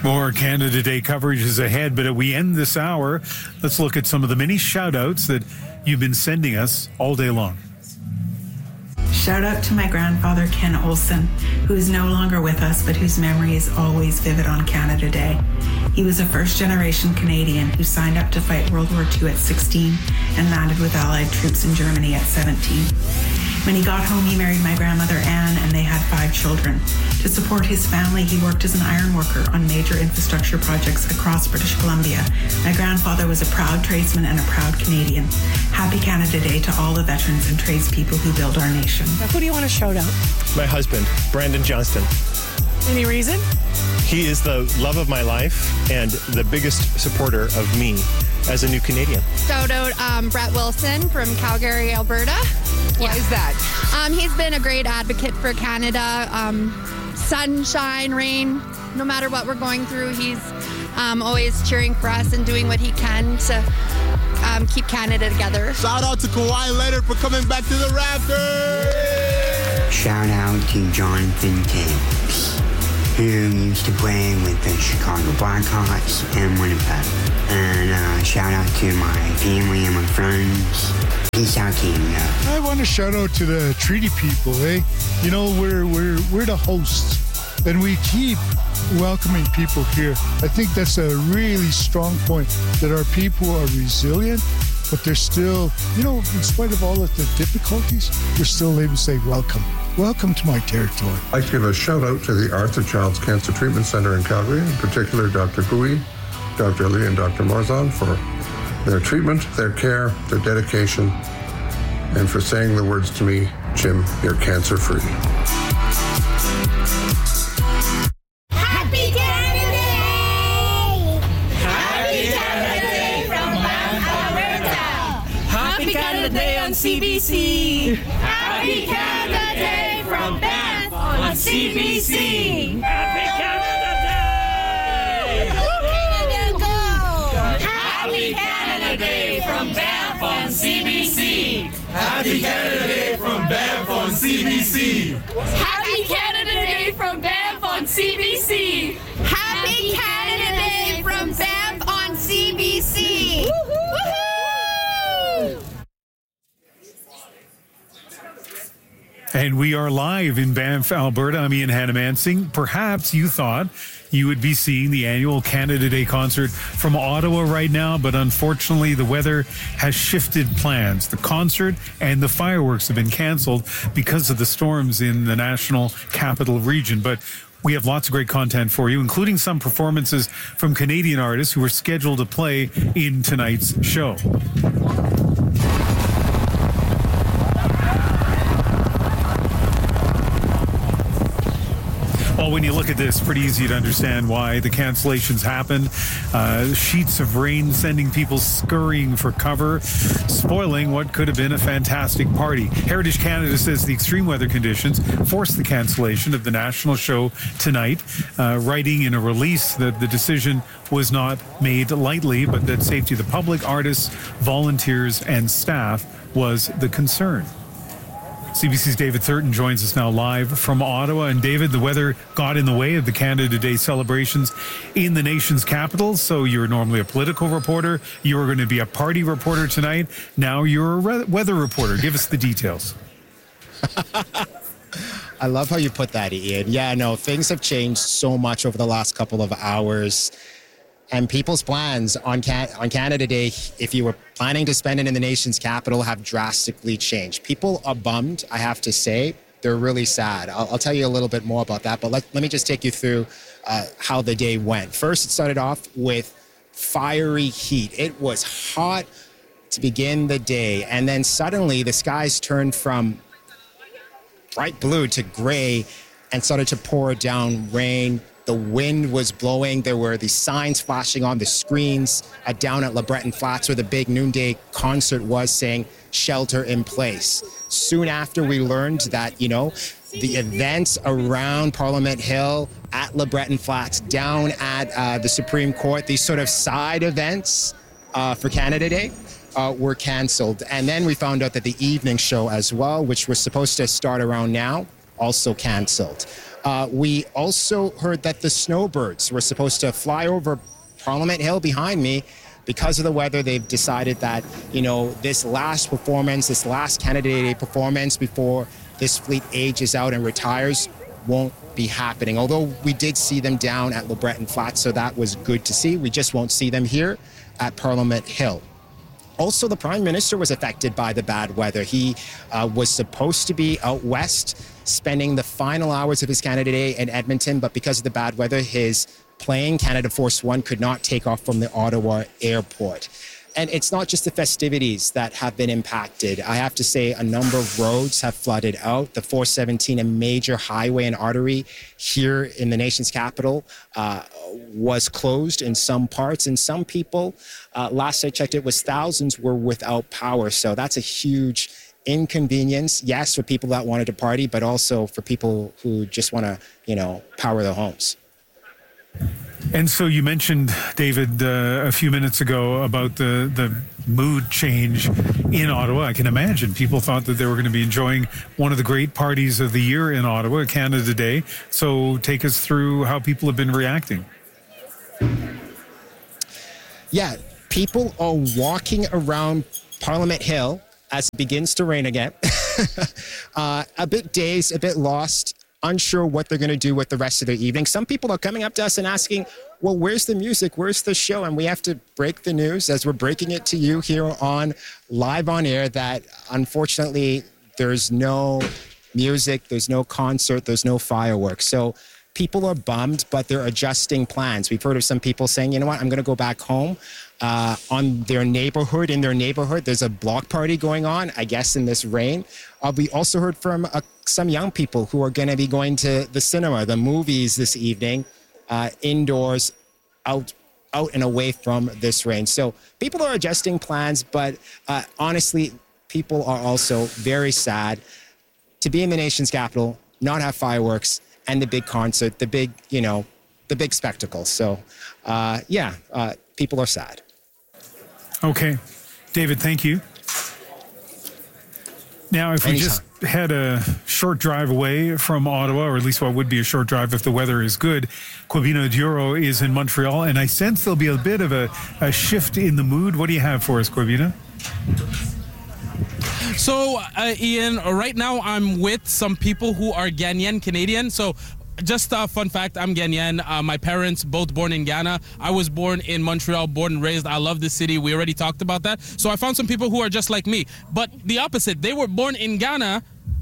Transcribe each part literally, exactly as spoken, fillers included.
More Canada Day coverage is ahead, but as we end this hour, let's look at some of the many shout-outs that you've been sending us all day long. Shout out to my grandfather, Ken Olson, who is no longer with us, but whose memory is always vivid on Canada Day. He was a first-generation Canadian who signed up to fight World War Two at sixteen and landed with Allied troops in Germany at seventeen. When he got home, he married my grandmother, Anne, and they had five children. To support his family, he worked as an iron worker on major infrastructure projects across British Columbia. My grandfather was a proud tradesman and a proud Canadian. Happy Canada Day to all the veterans and tradespeople who build our nation. Who do you want to shout out? My husband, Brandon Johnston. Any reason? He is the love of my life and the biggest supporter of me as a new Canadian. Shout out um, Brett Wilson from Calgary, Alberta. Why yeah. is that? Um, he's been a great advocate for Canada. Um, sunshine, rain, no matter what we're going through, he's um, always cheering for us and doing what he can to um, keep Canada together. Shout out to Kawhi Leonard for coming back to the Raptors. Shout out to Jonathan Tibbs, who used to play with the Chicago Blackhawks and Winnipeg. And uh, shout out to my family and my friends. Peace out, Canada. I want to shout out to the treaty people, eh? You know, we're we're we're the hosts, and we keep welcoming people here. I think that's a really strong point, that our people are resilient, but they're still, you know, in spite of all of the difficulties, we're still able to say welcome. Welcome to my territory. I'd like to give a shout out to the Arthur Child's Cancer Treatment Center in Calgary, in particular Doctor Gui, Doctor Lee, and Doctor Morzon for their treatment, their care, their dedication, and for saying the words to me, Jim, you're cancer-free. Happy Canada Day! Happy Canada Day from Banff, Alberta! Happy Canada Day on C B C! Happy Canada Day from Banff on C B C! Happy Canada Day! Happy Canada Day from Banff on C B C! Happy Canada Day from Banff on C B C. Happy Canada Day from Banff on C B C. Happy Canada Day from Banff on C B C. Woohoo! And we are live in Banff, Alberta. I'm Ian Hannamansing. Perhaps you thought you would be seeing the annual Canada Day concert from Ottawa right now, but unfortunately the weather has shifted plans. The concert and the fireworks have been canceled because of the storms in the National Capital Region. But we have lots of great content for you, including some performances from Canadian artists who are scheduled to play in tonight's show. Well, when you look at this, pretty easy to understand why the cancellations happened. Uh, sheets of rain sending people scurrying for cover, spoiling what could have been a fantastic party. Heritage Canada says the extreme weather conditions forced the cancellation of the national show tonight, uh, writing in a release that the decision was not made lightly, but that safety of the public, artists, volunteers, and staff was the concern. C B C's David Thurton joins us now live from Ottawa. And David, the weather got in the way of the Canada Day celebrations in the nation's capital. So you're normally a political reporter. You were going to be a party reporter tonight. Now you're a re- weather reporter. Give us the details. I love how you put that, Ian. Yeah, no, things have changed so much over the last couple of hours. And people's plans on Can- on Canada Day, if you were planning to spend it in the nation's capital, have drastically changed. People are bummed, I have to say. They're really sad. I'll, I'll tell you a little bit more about that, but let, let me just take you through uh, how the day went. First, it started off with fiery heat. It was hot to begin the day, and then suddenly the skies turned from bright blue to gray and started to pour down rain. The wind was blowing. There were these signs flashing on the screens uh, down at LeBreton Flats where the big noonday concert was, saying shelter in place. Soon after, we learned that, you know, the events around Parliament Hill, at LeBreton Flats, down at uh, the Supreme Court, these sort of side events uh, for Canada Day uh, were canceled. And then we found out that the evening show as well, which was supposed to start around now, also canceled. Uh, we also heard that the snowbirds were supposed to fly over Parliament Hill behind me. Because of the weather, they've decided that, you know, this last performance, this last Canada Day performance before this fleet ages out and retires won't be happening. Although we did see them down at Le Breton Flats, so that was good to see. We just won't see them here at Parliament Hill. Also, the Prime Minister was affected by the bad weather. He uh, was supposed to be out west, spending the final hours of his Canada Day in Edmonton, but because of the bad weather, his plane, Canada Force One, could not take off from the Ottawa airport. And it's not just the festivities that have been impacted. I have to say a number of roads have flooded out. The four seventeen, a major highway and artery here in the nation's capital, uh, was closed in some parts. And some people, uh, last I checked, it was thousands were without power. So that's a huge inconvenience, yes, for people that wanted to party, but also for people who just want to, you know, power their homes. And so you mentioned, David, uh, a few minutes ago about the, the mood change in Ottawa. I can imagine people thought that they were going to be enjoying one of the great parties of the year in Ottawa, Canada Day. So take us through how people have been reacting. Yeah, people are walking around Parliament Hill as it begins to rain again. uh, a bit dazed, a bit lost, unsure what they're going to do with the rest of their evening. Some people are coming up to us and asking, well, where's the music? Where's the show? And we have to break the news as we're breaking it to you here on Live on Air that unfortunately there's no music, there's no concert, there's no fireworks. So people are bummed, but they're adjusting plans. We've heard of some people saying, you know what, I'm going to go back home. Uh, on their neighborhood, in their neighborhood, there's a block party going on, I guess, in this rain. Uh, we also heard from uh, some young people who are going to be going to the cinema, the movies this evening, uh, indoors, out out and away from this rain. So people are adjusting plans, but uh, honestly, people are also very sad to be in the nation's capital, not have fireworks, and the big concert, the big, you know, the big spectacle. So, uh, yeah, uh, people are sad. Okay. David, thank you. Now, if we Anytime. just had a short drive away from Ottawa, or at least what would be a short drive if the weather is good, Quabina Duro is in Montreal, and I sense there'll be a bit of a, a shift in the mood. What do you have for us, Quabina? So, uh, Ian, right now I'm with some people who are Ghanaian Canadian. So, just a fun fact, I'm Ghanaian. Uh, my parents both born in Ghana. I was born in Montreal, born and raised. I love the city. We already talked about that. So I found some people who are just like me. But the opposite, they were born in Ghana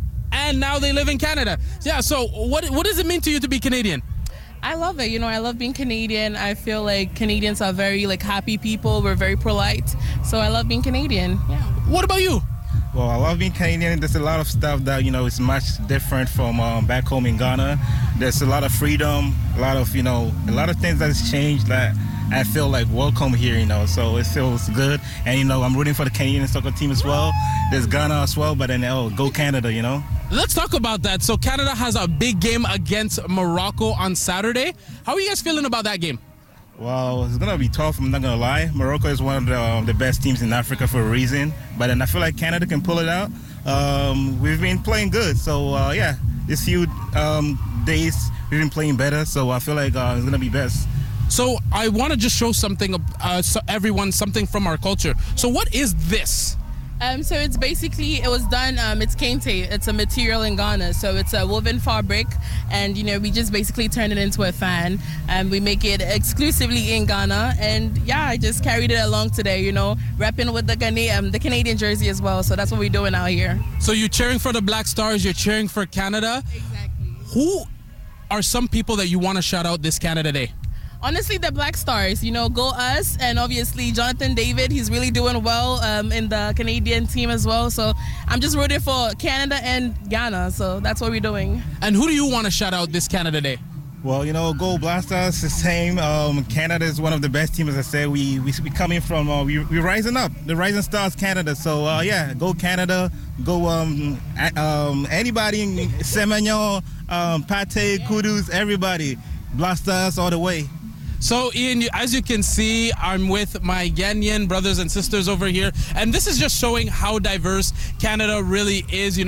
and now they live in Canada. Yeah, so what what does it mean to you to be Canadian? I love it. You know, I love being Canadian. I feel like Canadians are very like happy people. We're very polite. So I love being Canadian. Yeah. What about you? Well, I love being Canadian. There's a lot of stuff that, you know, is much different from um, back home in Ghana. There's a lot of freedom, a lot of, you know, a lot of things that's changed that I feel like welcome here, you know, so it feels good. And, you know, I'm rooting for the Canadian soccer team as well. There's Ghana as well, but then, oh, go Canada, you know. Let's talk about that. So Canada has a big game against Morocco on Saturday. How are you guys feeling about that game? Well, it's going to be tough, I'm not going to lie. Morocco is one of the, um, the best teams in Africa for a reason. But then I feel like Canada can pull it out. Um, we've been playing good. So, uh, yeah, this few um, days we've been playing better. So I feel like uh, it's going to be best. So I want to just show something, uh, so everyone, something from our culture. So what is this? Um, so it's basically, it was done, um, it's kente. It's a material in Ghana. So it's a woven fabric. And, you know, we just basically turn it into a fan. And we make it exclusively in Ghana. And, yeah, I just carried it along today, you know, repping with the, Ghana, um, the Canadian jersey as well. So that's what we're doing out here. So you're cheering for the Black Stars. You're cheering for Canada. Exactly. Who are some people that you want to shout out this Canada Day? Honestly, the Black Stars, you know, go us. And obviously, Jonathan David, he's really doing well um, in the Canadian team as well. So I'm just rooting for Canada and Ghana. So that's what we're doing. And who do you want to shout out this Canada Day? Well, you know, go Blasters, the same. Um, Canada is one of the best teams, as I said. We we, we coming from, uh, we, we're rising up. The Rising Stars Canada. So, uh, yeah, go Canada. Go um, a, um, anybody in Semenyo, um, Pate, Kudus, everybody. Blasters all the way. So, Ian, as you can see, I'm with my Ghanaian brothers and sisters over here. And this is just showing how diverse Canada really is. You know,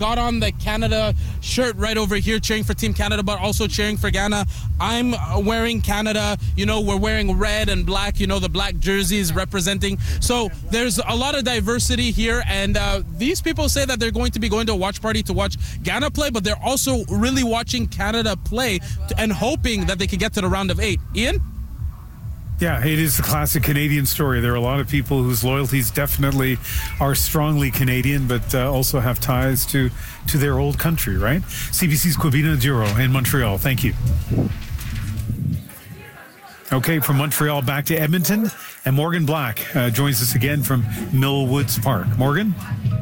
got on the Canada shirt right over here, cheering for Team Canada, but also cheering for Ghana. I'm wearing Canada. You know, we're wearing red and black, you know, the black jerseys representing. So there's a lot of diversity here, and uh, these people say that they're going to be going to a watch party to watch Ghana play, but they're also really watching Canada play and hoping that they can get to the round of eight. Ian? Yeah, it is the classic Canadian story. There are a lot of people whose loyalties definitely are strongly Canadian, but uh, also have ties to, to their old country, right? C B C's Kwabena Duro in Montreal. Thank you. Okay, from Montreal back to Edmonton, and Morgan Black uh, joins us again from Millwoods Park. Morgan?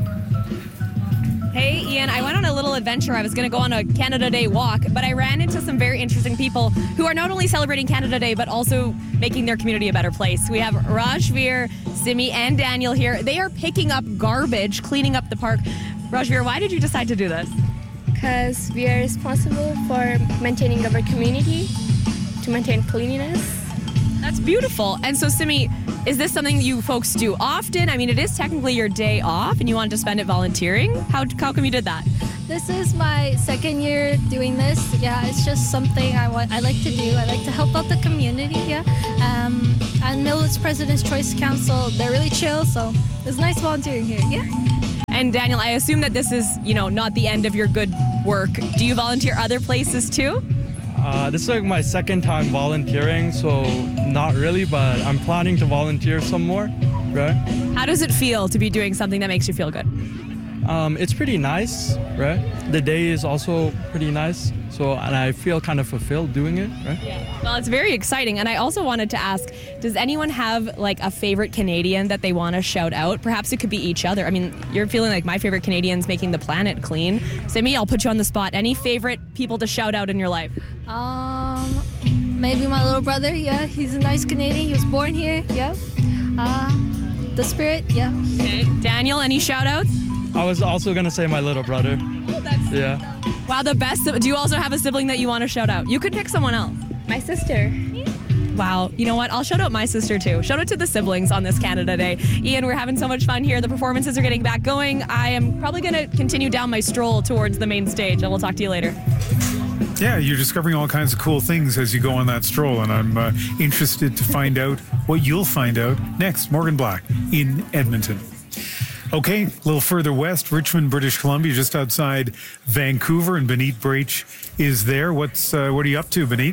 Hey, Ian, I went on a little adventure. I was going to go on a Canada Day walk, but I ran into some very interesting people who are not only celebrating Canada Day, but also making their community a better place. We have Rajveer, Simi, and Daniel here. They are picking up garbage, cleaning up the park. Rajveer, why did you decide to do this? Because we are responsible for maintaining our community, to maintain cleanliness. That's beautiful. And so, Simi, is this something you folks do often? I mean, it is technically your day off and you wanted to spend it volunteering. How, how come you did that? This is my second year doing this. Yeah, it's just something I want. I like to do. I like to help out the community. Yeah, um, and Millwoods President's Choice Council, they're really chill, so it's nice volunteering here. Yeah. And Daniel, I assume that this is, you know, not the end of your good work. Do you volunteer other places too? Uh, this is like my second time volunteering, so not really, but I'm planning to volunteer some more, right? How does it feel to be doing something that makes you feel good? Um, it's pretty nice, right? The day is also pretty nice, so and I feel kind of fulfilled doing it, right? Yeah. Well, it's very exciting, and I also wanted to ask, does anyone have like a favorite Canadian that they want to shout out? Perhaps it could be each other. I mean, you're feeling like my favorite Canadian's making the planet clean. Simi, I'll put you on the spot. Any favorite people to shout out in your life? Um, maybe my little brother. Yeah, he's a nice Canadian. He was born here. Yeah. Uh, the Spirit. Yeah. Okay. Daniel, any shout outs? I was also going to say my little brother. Oh, that's yeah. Wow, the best. Do you also have a sibling that you want to shout out? You could pick someone else. My sister. Wow. You know what? I'll shout out my sister too. Shout out to the siblings on this Canada Day. Ian, we're having so much fun here. The performances are getting back going. I am probably going to continue down my stroll towards the main stage, and we'll talk to you later. Yeah, you're discovering all kinds of cool things as you go on that stroll, and I'm uh, interested to find out what you'll find out next. Morgan Black in Edmonton. Okay, a little further west, Richmond, British Columbia, just outside Vancouver, and Benit Brach is there. What's uh, what are you up to, Benit?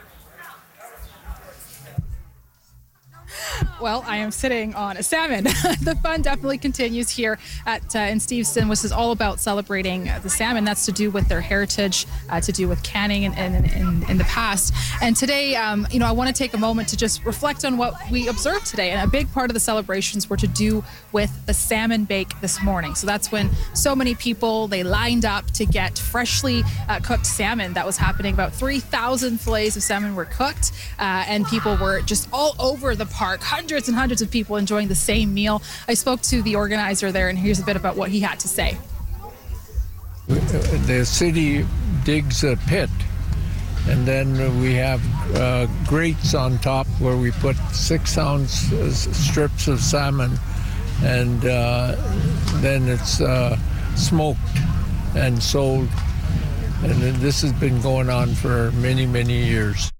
Well, I am sitting on a salmon. The fun definitely continues here at uh, in Steveston, which is all about celebrating uh, the salmon. That's to do with their heritage, uh, to do with canning in, in, in, in the past. And today, um, you know, I want to take a moment to just reflect on what we observed today. And a big part of the celebrations were to do with the salmon bake this morning. So that's when so many people, they lined up to get freshly uh, cooked salmon. That was happening. About three thousand fillets of salmon were cooked, uh, and people were just all over the park. Hundreds and hundreds of people enjoying the same meal. I spoke to the organizer there, and here's a bit about what he had to say. The city digs a pit, and then we have uh, grates on top where we put six ounce uh, strips of salmon, and uh, then it's uh, smoked and sold. And this has been going on for many, many years.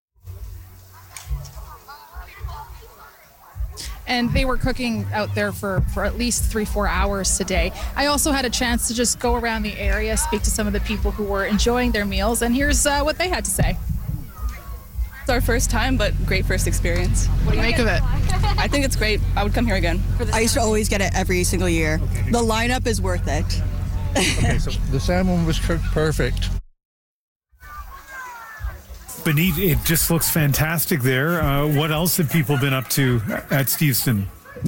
And they were cooking out there for, for at least three, four hours today. I also had a chance to just go around the area, speak to some of the people who were enjoying their meals, and here's uh, what they had to say. It's our first time, but great first experience. What do you make of it? I think it's great. I would come here again. I used to always get it every single year. The lineup is worth it. Okay, so the salmon was cooked perfect. Benit, it just looks fantastic there. Uh, what else have people been up to at Steveston?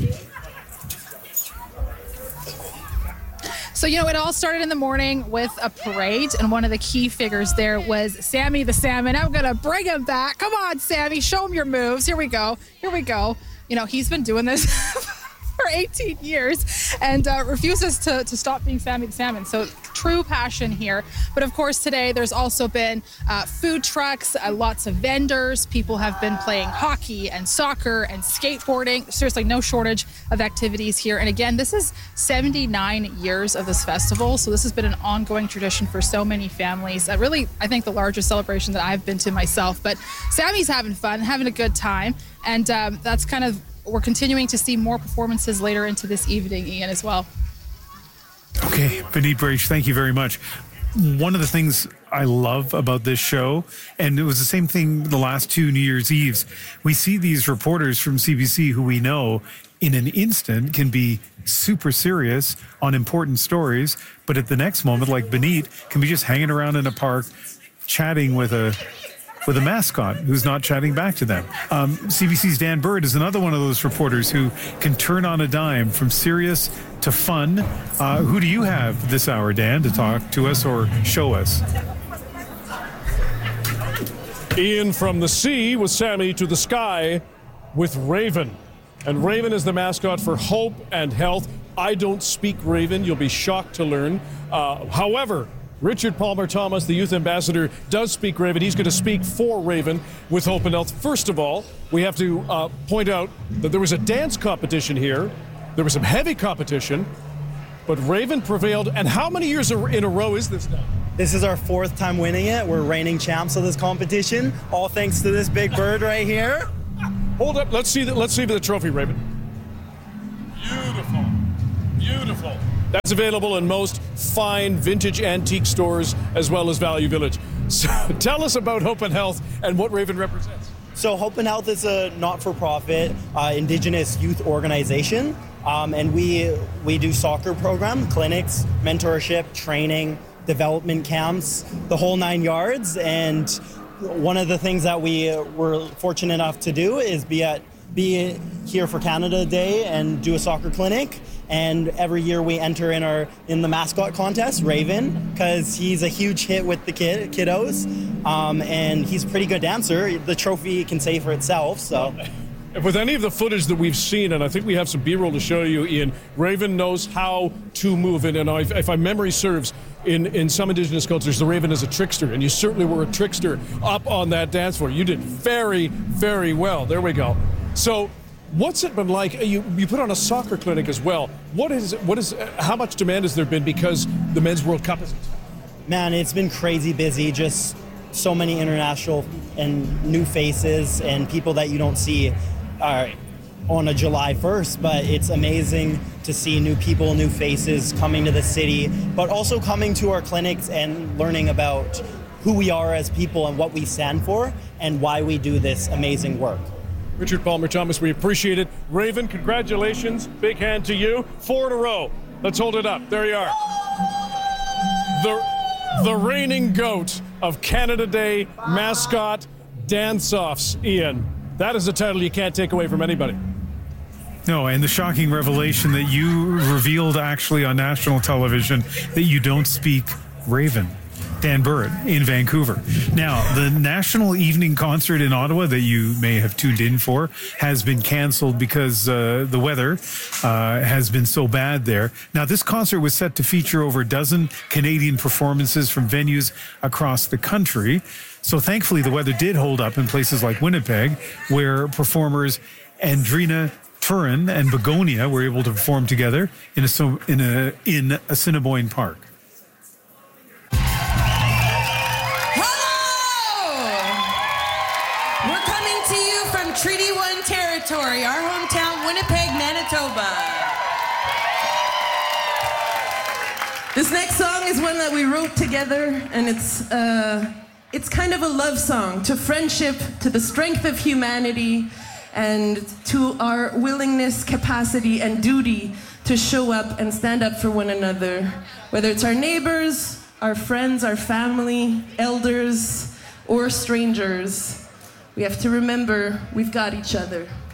So, you know, it all started in the morning with a parade, and one of the key figures there was Sammy the Salmon. I'm going to bring him back. Come on, Sammy, show him your moves. Here we go. Here we go. You know, he's been doing this for eighteen years and uh, refuses to, to stop being Sammy the Salmon. So true passion here. But of course, today there's also been uh, food trucks, uh, lots of vendors. People have been playing hockey and soccer and skateboarding. Seriously, no shortage of activities here. And again, this is seventy-nine years of this festival. So this has been an ongoing tradition for so many families. Uh, really, I think the largest celebration that I've been to myself. But Sammy's having fun, having a good time. And um, that's kind of, we're continuing to see more performances later into this evening, Ian, as well. Okay, Vineet Braish, thank you very much. One of the things I love about this show, and it was the same thing the last two New Year's Eves, we see these reporters from C B C who we know in an instant can be super serious on important stories, but at the next moment, like Vineet, can be just hanging around in a park chatting with a with a mascot who's not chatting back to them. Um, C B C's Dan Bird is another one of those reporters who can turn on a dime from serious to fun. Uh, who do you have this hour, Dan, to talk to us or show us? Ian, from the sea with Sammy to the sky with Raven. And Raven is the mascot for Hope and Health. I don't speak Raven. You'll be shocked to learn. Uh, however, Richard Palmer Thomas, the youth ambassador, does speak Raven. He's going to speak for Raven with Hope and Health. First of all, we have to uh, point out that there was a dance competition here. There was some heavy competition, but Raven prevailed. And how many years in a row is this now? This is our fourth time winning it. We're reigning champs of this competition, all thanks to this big bird right here. Hold up. Let's see the, let's see the trophy, Raven. Beautiful. Beautiful. That's available in most fine vintage antique stores as well as Value Village. So tell us about Hope and Health and what Raven represents. So Hope and Health is a not-for-profit uh, Indigenous youth organization, um, and we we do soccer program, clinics, mentorship, training, development camps, the whole nine yards. And one of the things that we were fortunate enough to do is be at be here for Canada Day and do a soccer clinic. And every year we enter in our in the mascot contest, Raven, because he's a huge hit with the kid kiddos, um, and he's a pretty good dancer. The trophy can say for itself. So, with any of the footage that we've seen, and I think we have some B-roll to show you, Ian, Raven knows how to move. And, and if, if my memory serves, in in some Indigenous cultures, the Raven is a trickster, and you certainly were a trickster up on that dance floor. You did very, very well. There we go. So. What's it been like? You you put on a soccer clinic as well. What is what is how much demand has there been because the Men's World Cup is? Man, it's been crazy busy. Just so many international and new faces and people that you don't see uh, on a July first. But it's amazing to see new people, new faces coming to the city, but also coming to our clinics and learning about who we are as people and what we stand for and why we do this amazing work. Richard Palmer Thomas, we appreciate it. Raven, congratulations. Big hand to you. Four in a row. Let's hold it up. There you are. The, the reigning goat of Canada Day mascot dance-offs, Ian. That is a title you can't take away from anybody. No, and the shocking revelation that you revealed actually on national television that you don't speak Raven. Dan Bird in Vancouver. Now, the National Evening Concert in Ottawa that you may have tuned in for has been canceled because uh, the weather uh, has been so bad there. Now, this concert was set to feature over a dozen Canadian performances from venues across the country. So thankfully, the weather did hold up in places like Winnipeg, where performers Andrina Turin and Begonia were able to perform together in a, in a, in Assiniboine Park. Treaty One territory, our hometown, Winnipeg, Manitoba. This next song is one that we wrote together, and it's uh, it's kind of a love song to friendship, to the strength of humanity, and to our willingness, capacity, and duty to show up and stand up for one another, whether it's our neighbors, our friends, our family, elders, or strangers. We have to remember we've got each other.